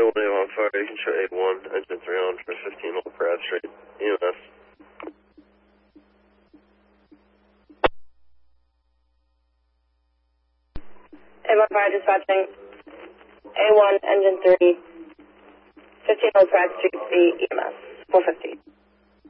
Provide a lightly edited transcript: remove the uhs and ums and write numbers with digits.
Avon Fire, you can show 81, engine 3 on for 15 Old Brad Street, EMS. Avon Fire dispatching, A1, engine 3, 15 Old Pratt Street, C, EMS, 450.